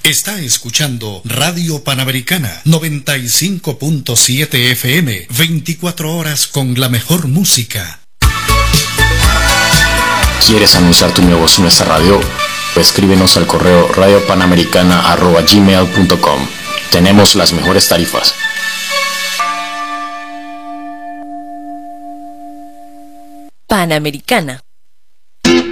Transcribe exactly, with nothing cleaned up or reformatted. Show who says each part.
Speaker 1: Está escuchando Radio Panamericana noventa y cinco punto siete F M, veinticuatro horas con la mejor música.
Speaker 2: ¿Quieres anunciar tu negocio en esta radio? Escríbenos al correo radiopanamericana arroba gmail punto com. Tenemos las mejores tarifas.
Speaker 3: Panamericana.